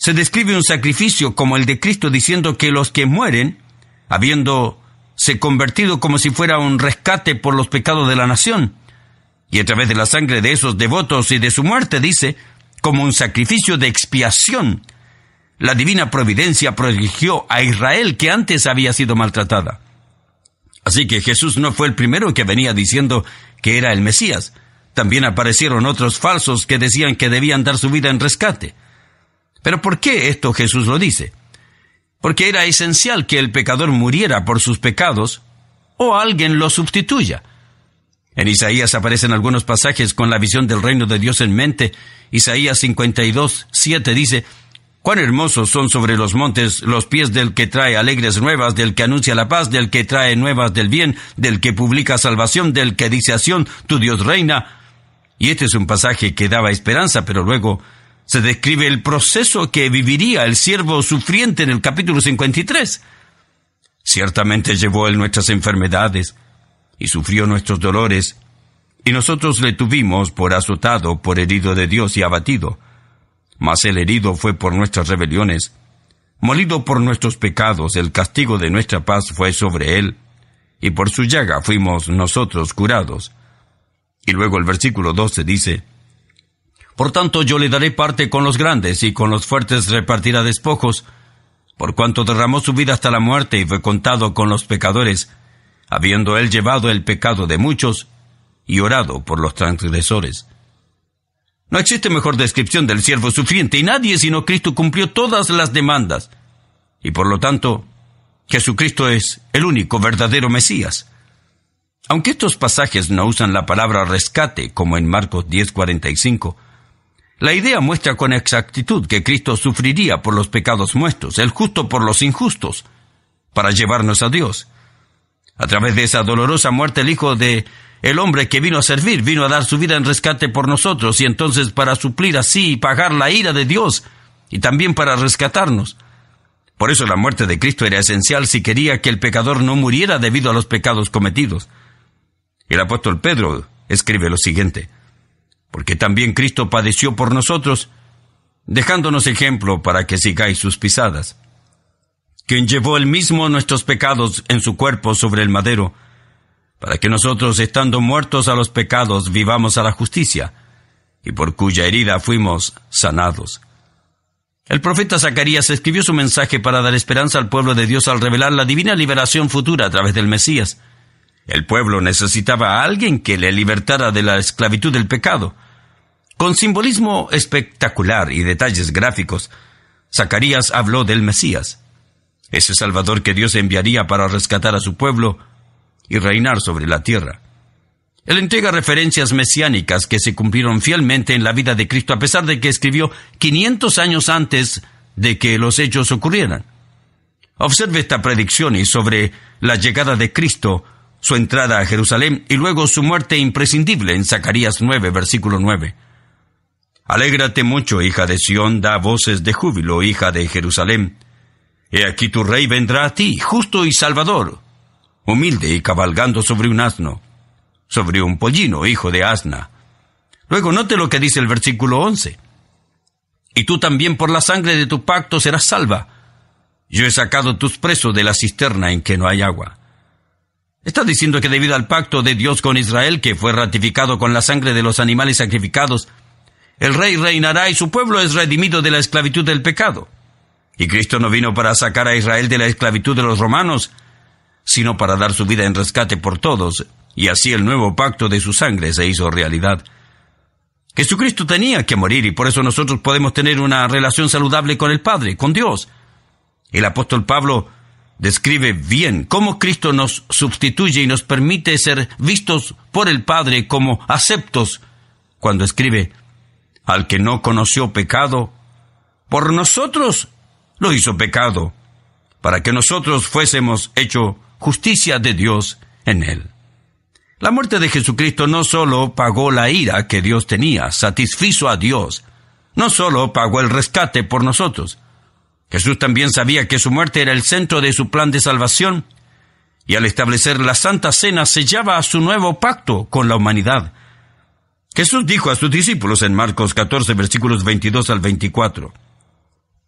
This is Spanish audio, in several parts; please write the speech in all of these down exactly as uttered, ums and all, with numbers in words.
se describe un sacrificio como el de Cristo, diciendo que los que mueren, habiéndose convertido como si fuera un rescate por los pecados de la nación, y a través de la sangre de esos devotos y de su muerte, dice, como un sacrificio de expiación, la divina providencia protegió a Israel, que antes había sido maltratada. Así que Jesús no fue el primero que venía diciendo que era el Mesías. También aparecieron otros falsos que decían que debían dar su vida en rescate. ¿Pero por qué esto Jesús lo dice? Porque era esencial que el pecador muriera por sus pecados o alguien lo sustituya. En Isaías aparecen algunos pasajes con la visión del reino de Dios en mente. Isaías cincuenta y dos, siete dice: «Cuán hermosos son sobre los montes los pies del que trae alegres nuevas, del que anuncia la paz, del que trae nuevas del bien, del que publica salvación, del que dice a Sión, tu Dios reina». Y este es un pasaje que daba esperanza, pero luego se describe el proceso que viviría el siervo sufriente en el capítulo cincuenta y tres. Ciertamente llevó él nuestras enfermedades y sufrió nuestros dolores, y nosotros le tuvimos por azotado, por herido de Dios y abatido. Mas el herido fue por nuestras rebeliones, molido por nuestros pecados, el castigo de nuestra paz fue sobre él, y por su llaga fuimos nosotros curados. Y luego el versículo doce dice: «Por tanto yo le daré parte con los grandes, y con los fuertes repartirá despojos, por cuanto derramó su vida hasta la muerte y fue contado con los pecadores, habiendo él llevado el pecado de muchos y orado por los transgresores». No existe mejor descripción del siervo sufriente, y nadie sino Cristo cumplió todas las demandas. Y por lo tanto, Jesucristo es el único verdadero Mesías. Aunque estos pasajes no usan la palabra rescate, como en Marcos diez, cuarenta y cinco, la idea muestra con exactitud que Cristo sufriría por los pecados nuestros, el justo por los injustos, para llevarnos a Dios. A través de esa dolorosa muerte, el Hijo de el hombre que vino a servir, vino a dar su vida en rescate por nosotros, y entonces para suplir así y pagar la ira de Dios, y también para rescatarnos. Por eso la muerte de Cristo era esencial si quería que el pecador no muriera debido a los pecados cometidos. El apóstol Pedro escribe lo siguiente: «Porque también Cristo padeció por nosotros, dejándonos ejemplo para que sigáis sus pisadas, quien llevó él mismo nuestros pecados en su cuerpo sobre el madero, para que nosotros, estando muertos a los pecados, vivamos a la justicia, y por cuya herida fuimos sanados». El profeta Zacarías escribió su mensaje para dar esperanza al pueblo de Dios al revelar la divina liberación futura a través del Mesías. El pueblo necesitaba a alguien que le libertara de la esclavitud del pecado. Con simbolismo espectacular y detalles gráficos, Zacarías habló del Mesías, ese Salvador que Dios enviaría para rescatar a su pueblo y reinar sobre la tierra. Él entrega referencias mesiánicas que se cumplieron fielmente en la vida de Cristo, a pesar de que escribió quinientos años antes de que los hechos ocurrieran. Observe esta predicción y sobre la llegada de Cristo, su entrada a Jerusalén y luego su muerte imprescindible en Zacarías nueve, versículo nueve. «Alégrate mucho, hija de Sión, da voces de júbilo, hija de Jerusalén. He aquí tu rey vendrá a ti, justo y salvador, humilde y cabalgando sobre un asno, sobre un pollino, hijo de asna». Luego note lo que dice el versículo once. «Y tú también por la sangre de tu pacto serás salva. Yo he sacado tus presos de la cisterna en que no hay agua». Está diciendo que debido al pacto de Dios con Israel, que fue ratificado con la sangre de los animales sacrificados, el rey reinará y su pueblo es redimido de la esclavitud del pecado. Y Cristo no vino para sacar a Israel de la esclavitud de los romanos, sino para dar su vida en rescate por todos, y así el nuevo pacto de su sangre se hizo realidad. Jesucristo tenía que morir, y por eso nosotros podemos tener una relación saludable con el Padre, con Dios. El apóstol Pablo describe bien cómo Cristo nos sustituye y nos permite ser vistos por el Padre como aceptos, cuando escribe: «Al que no conoció pecado, por nosotros lo hizo pecado, para que nosotros fuésemos hecho justicia de Dios en él». La muerte de Jesucristo no solo pagó la ira que Dios tenía, satisfizo a Dios, no solo pagó el rescate por nosotros. Jesús también sabía que su muerte era el centro de su plan de salvación, y al establecer la Santa Cena sellaba su nuevo pacto con la humanidad. Jesús dijo a sus discípulos en Marcos catorce, versículos veintidós al veinticuatro: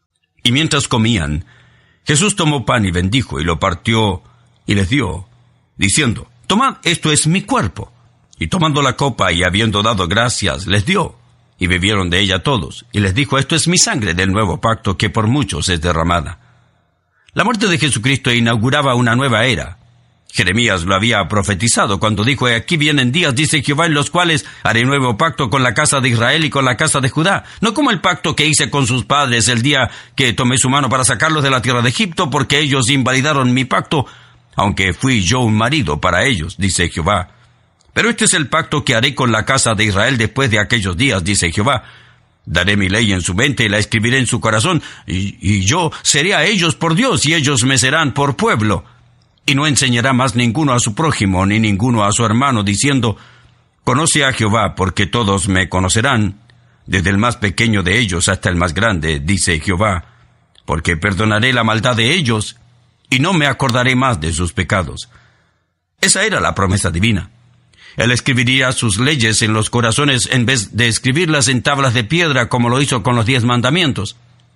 Y mientras comían, Jesús tomó pan y bendijo, y lo partió y les dio, diciendo: «Tomad, esto es mi cuerpo». Y tomando la copa y habiendo dado gracias, les dio, y bebieron de ella todos. Y les dijo: «Esto es mi sangre del nuevo pacto, que por muchos es derramada». La muerte de Jesucristo inauguraba una nueva era. Jeremías lo había profetizado cuando dijo: «He aquí vienen días, dice Jehová, en los cuales haré nuevo pacto con la casa de Israel y con la casa de Judá, no como el pacto que hice con sus padres el día que tomé su mano para sacarlos de la tierra de Egipto, porque ellos invalidaron mi pacto, aunque fui yo un marido para ellos, dice Jehová. Pero este es el pacto que haré con la casa de Israel después de aquellos días, dice Jehová. Daré mi ley en su mente y la escribiré en su corazón, y, y yo seré a ellos por Dios, y ellos me serán por pueblo. Y no enseñará más ninguno a su prójimo, ni ninguno a su hermano, diciendo: Conoce a Jehová, porque todos me conocerán, desde el más pequeño de ellos hasta el más grande, dice Jehová, porque perdonaré la maldad de ellos, y no me acordaré más de sus pecados». Esa era la promesa divina. Él escribiría sus leyes en los corazones en vez de escribirlas en tablas de piedra como lo hizo con los diez mandamientos.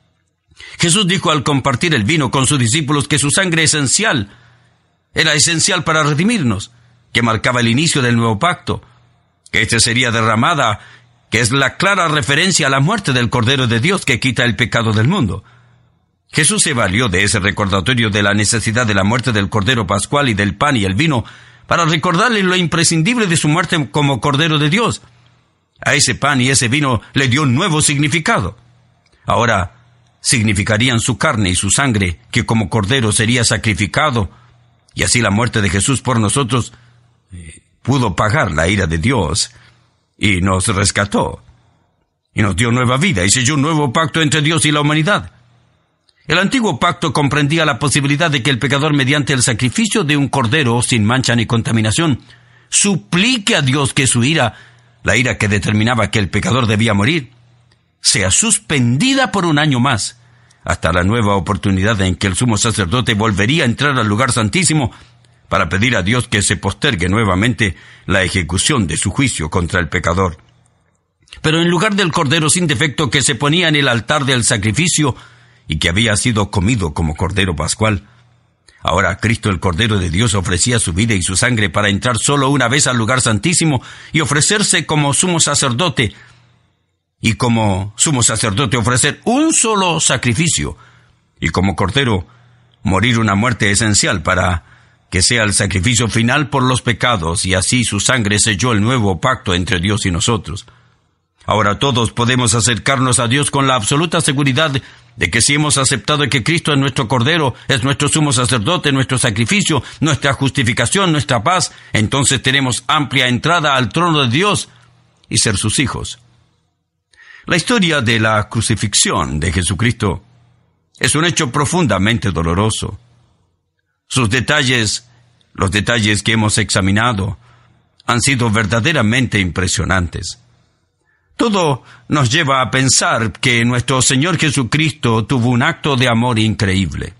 Jesús dijo al compartir el vino con sus discípulos que su sangre esencial era esencial para redimirnos, que marcaba el inicio del nuevo pacto, que éste sería derramada, que es la clara referencia a la muerte del Cordero de Dios que quita el pecado del mundo. Jesús se valió de ese recordatorio de la necesidad de la muerte del Cordero Pascual y del pan y el vino para recordarle lo imprescindible de su muerte como Cordero de Dios. A ese pan y ese vino le dio un nuevo significado. Ahora significarían su carne y su sangre, que como Cordero sería sacrificado, y así la muerte de Jesús por nosotros eh, pudo pagar la ira de Dios, y nos rescató, y nos dio nueva vida, y selló un nuevo pacto entre Dios y la humanidad. El antiguo pacto comprendía la posibilidad de que el pecador, mediante el sacrificio de un cordero sin mancha ni contaminación, suplique a Dios que su ira, la ira que determinaba que el pecador debía morir, sea suspendida por un año más, hasta la nueva oportunidad en que el sumo sacerdote volvería a entrar al lugar santísimo para pedir a Dios que se postergue nuevamente la ejecución de su juicio contra el pecador. Pero en lugar del cordero sin defecto que se ponía en el altar del sacrificio y que había sido comido como cordero pascual, ahora Cristo, el Cordero de Dios, ofrecía su vida y su sangre para entrar solo una vez al lugar santísimo y ofrecerse como sumo sacerdote, y como sumo sacerdote ofrecer un solo sacrificio, y como cordero morir una muerte esencial para que sea el sacrificio final por los pecados, y así su sangre selló el nuevo pacto entre Dios y nosotros. Ahora todos podemos acercarnos a Dios con la absoluta seguridad de que si hemos aceptado que Cristo es nuestro Cordero, es nuestro sumo sacerdote, nuestro sacrificio, nuestra justificación, nuestra paz, entonces tenemos amplia entrada al trono de Dios y ser sus hijos. La historia de la crucifixión de Jesucristo es un hecho profundamente doloroso. Sus detalles, los detalles que hemos examinado, han sido verdaderamente impresionantes. Todo nos lleva a pensar que nuestro Señor Jesucristo tuvo un acto de amor increíble.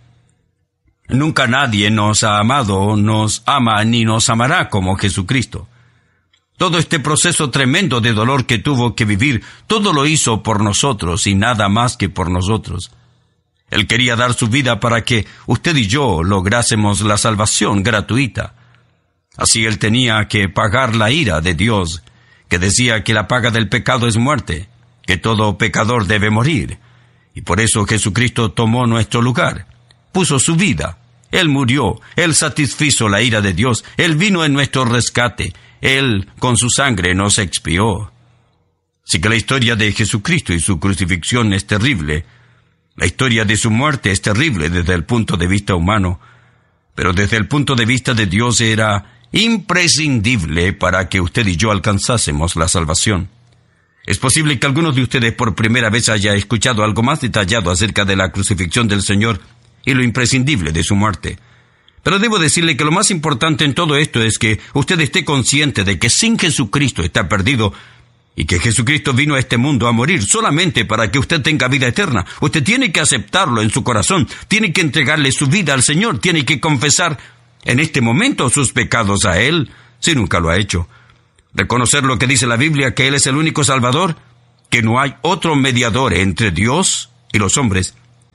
Nunca nadie nos ha amado, nos ama ni nos amará como Jesucristo. Todo este proceso tremendo de dolor que tuvo que vivir, todo lo hizo por nosotros y nada más que por nosotros. Él quería dar su vida para que usted y yo lográsemos la salvación gratuita. Así Él tenía que pagar la ira de Dios, que decía que la paga del pecado es muerte, que todo pecador debe morir. Y por eso Jesucristo tomó nuestro lugar, puso su vida. Él murió, Él satisfizo la ira de Dios, Él vino en nuestro rescate, Él con su sangre nos expió. Así que la historia de Jesucristo y su crucifixión es terrible. La historia de su muerte es terrible desde el punto de vista humano, pero desde el punto de vista de Dios era imprescindible para que usted y yo alcanzásemos la salvación. Es posible que algunos de ustedes por primera vez haya escuchado algo más detallado acerca de la crucifixión del Señor y lo imprescindible de su muerte. Pero debo decirle que lo más importante en todo esto es que usted esté consciente de que sin Jesucristo está perdido y que Jesucristo vino a este mundo a morir solamente para que usted tenga vida eterna. Usted tiene que aceptarlo en su corazón, tiene que entregarle su vida al Señor, tiene que confesar en este momento sus pecados a Él, si nunca lo ha hecho. Reconocer lo que dice la Biblia, que Él es el único Salvador, que no hay otro mediador entre Dios y los hombres,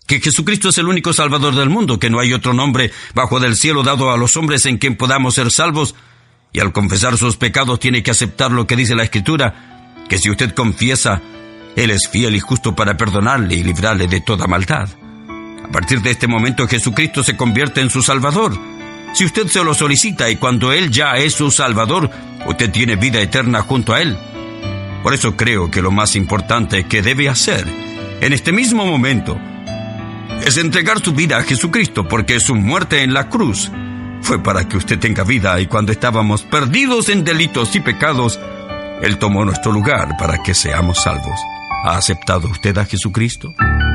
que Jesucristo es el único Salvador del mundo, que no hay otro nombre bajo del cielo dado a los hombres en quien podamos ser salvos, y al confesar sus pecados tiene que aceptar lo que dice la Escritura, que si usted confiesa, Él es fiel y justo para perdonarle y librarle de toda maldad. A partir de este momento Jesucristo se convierte en su Salvador. Si usted se lo solicita y cuando Él ya es su Salvador, usted tiene vida eterna junto a Él. Por eso creo que lo más importante que debe hacer en este mismo momento es entregar su vida a Jesucristo, porque su muerte en la cruz fue para que usted tenga vida, y cuando estábamos perdidos en delitos y pecados, Él tomó nuestro lugar para que seamos salvos. ¿Ha aceptado usted a Jesucristo?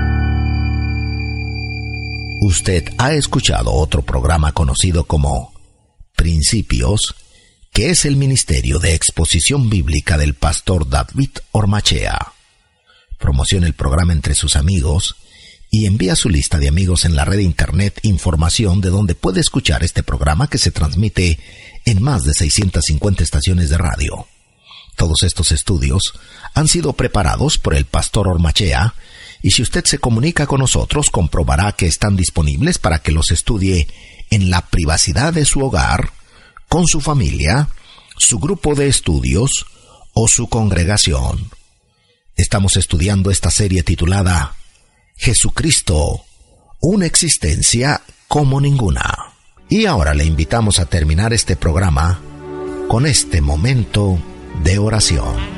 Usted ha escuchado otro programa conocido como Principios, que es el ministerio de exposición bíblica del pastor David Ormachea. Promocione el programa entre sus amigos y envía a su lista de amigos en la red de internet información de donde puede escuchar este programa, que se transmite en más de seiscientas cincuenta estaciones de radio. Todos estos estudios han sido preparados por el pastor Ormachea, y si usted se comunica con nosotros, comprobará que están disponibles para que los estudie en la privacidad de su hogar, con su familia, su grupo de estudios o su congregación. Estamos estudiando esta serie titulada Jesucristo, una existencia como ninguna. Y ahora le invitamos a terminar este programa con este momento de oración.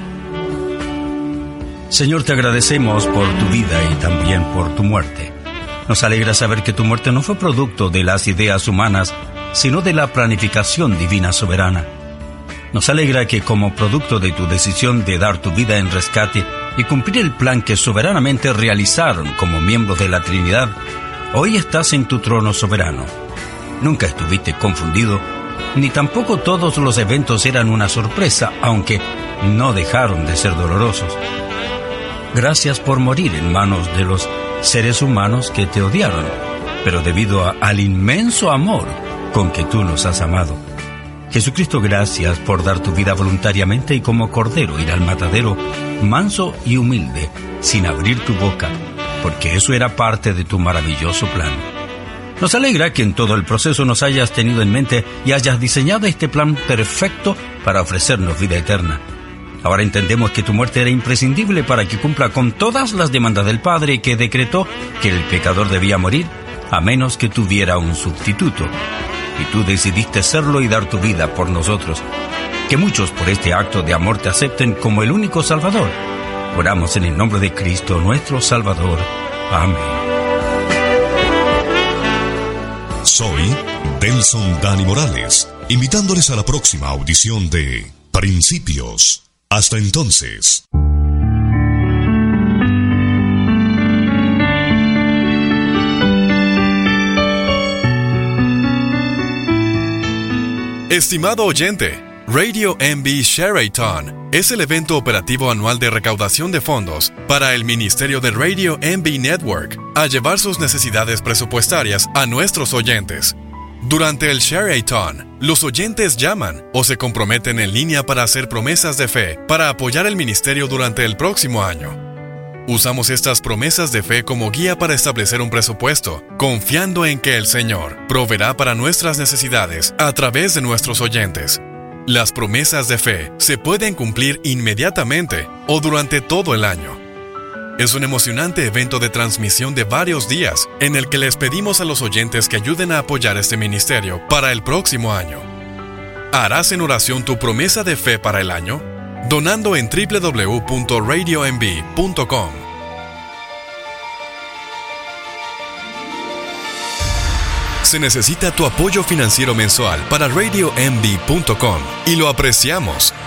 Señor, te agradecemos por tu vida y también por tu muerte. Nos alegra saber que tu muerte no fue producto de las ideas humanas, sino de la planificación divina soberana. Nos alegra que como producto de tu decisión de dar tu vida en rescate y cumplir el plan que soberanamente realizaron como miembros de la Trinidad, hoy estás en tu trono soberano. Nunca estuviste confundido, ni tampoco todos los eventos eran una sorpresa, aunque no dejaron de ser dolorosos. Gracias por morir en manos de los seres humanos que te odiaron, pero debido a, al inmenso amor con que tú nos has amado. Jesucristo, gracias por dar tu vida voluntariamente y como cordero ir al matadero, manso y humilde, sin abrir tu boca, porque eso era parte de tu maravilloso plan. Nos alegra que en todo el proceso nos hayas tenido en mente y hayas diseñado este plan perfecto para ofrecernos vida eterna. Ahora entendemos que tu muerte era imprescindible para que cumpla con todas las demandas del Padre, que decretó que el pecador debía morir a menos que tuviera un sustituto. Y tú decidiste serlo y dar tu vida por nosotros. Que muchos por este acto de amor te acepten como el único Salvador. Oramos en el nombre de Cristo, nuestro Salvador. Amén. Soy Delson Dani Morales, invitándoles a la próxima audición de Principios. Hasta entonces. Estimado oyente, Radio M B Share-a-thon es el evento operativo anual de recaudación de fondos para el Ministerio de Radio M B Network a llevar sus necesidades presupuestarias a nuestros oyentes. Durante el Share-a-thon, los oyentes llaman o se comprometen en línea para hacer promesas de fe para apoyar el ministerio durante el próximo año. Usamos estas promesas de fe como guía para establecer un presupuesto, confiando en que el Señor proveerá para nuestras necesidades a través de nuestros oyentes. Las promesas de fe se pueden cumplir inmediatamente o durante todo el año. Es un emocionante evento de transmisión de varios días en el que les pedimos a los oyentes que ayuden a apoyar este ministerio para el próximo año. ¿Harás en oración tu promesa de fe para el año? Donando en doble u doble u doble u punto radio m b punto com. Se necesita tu apoyo financiero mensual para radio m b punto com y lo apreciamos.